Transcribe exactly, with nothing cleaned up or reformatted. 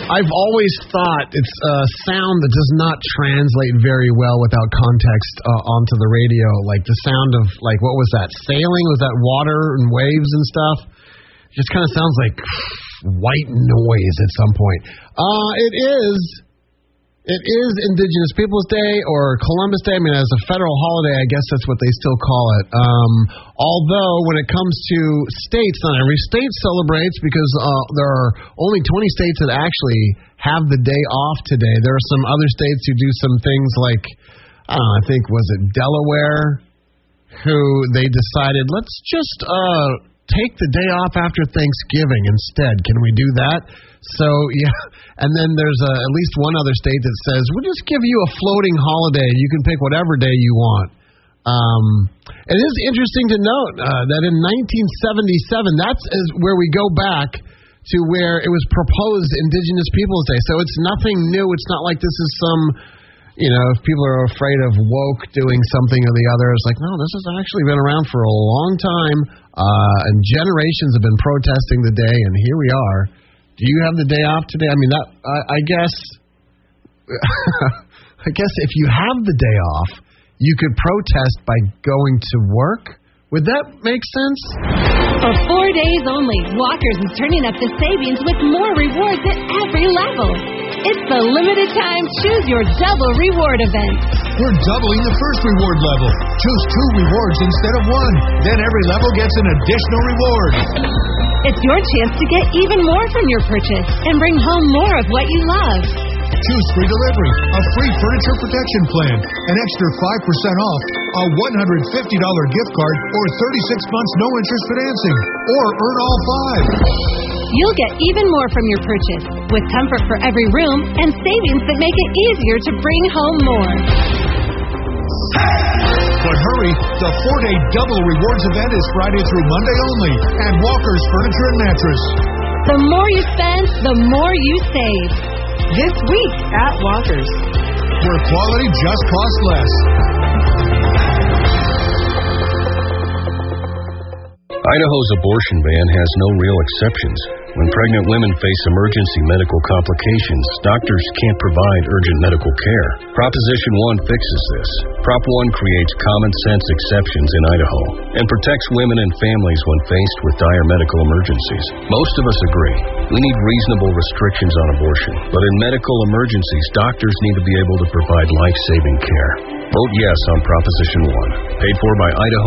I've always thought it's a sound that does not translate very well without context uh, onto the radio. Like the sound of, like, what was that? Sailing? Was that water and waves and stuff? It just kind of sounds like white noise at some point. Uh, it is... It is Indigenous Peoples Day or Columbus Day. I mean, as a federal holiday, I guess that's what they still call it. Um, although, when it comes to states, not every state celebrates because uh, there are only twenty states that actually have the day off today. There are some other states who do some things like, I don't know, I think, was it Delaware, who they decided, let's just uh, take the day off after Thanksgiving instead. Can we do that? So, yeah, and then there's uh, at least one other state that says, we'll just give you a floating holiday. You can pick whatever day you want. Um, it is interesting to note uh, that in nineteen seventy-seven, that's is where we go back to where it was proposed Indigenous Peoples Day. So it's nothing new. It's not like this is some, you know, if people are afraid of woke doing something or the other, it's like, no, this has actually been around for a long time, uh, and generations have been protesting the day, and here we are. Do you have the day off today? I mean, that I, I guess, I guess if you have the day off, you could protest by going to work. Would that make sense? For four days only, Walker's is turning up the savings with more rewards at every level. It's the limited time Choose Your Double Reward event. We're doubling the first reward level. Choose two rewards instead of one. Then every level gets an additional reward. It's your chance to get even more from your purchase and bring home more of what you love. Choose free delivery, a free furniture protection plan, an extra five percent off, a one hundred fifty dollars gift card, or thirty-six months no-interest financing, or earn all five. You'll get even more from your purchase, with comfort for every room and savings that make it easier to bring home more. But hurry, the four-day double rewards event is Friday through Monday only at Walker's Furniture and Mattress. The more you spend, the more you save. This week at Walker's, where quality just costs less. Idaho's abortion ban has no real exceptions. When pregnant women face emergency medical complications, doctors can't provide urgent medical care. Proposition one fixes this. Prop one creates common sense exceptions in Idaho and protects women and families when faced with dire medical emergencies. Most of us agree. We need reasonable restrictions on abortion. But in medical emergencies, doctors need to be able to provide life-saving care. Vote yes on Proposition one. Paid for by Idaho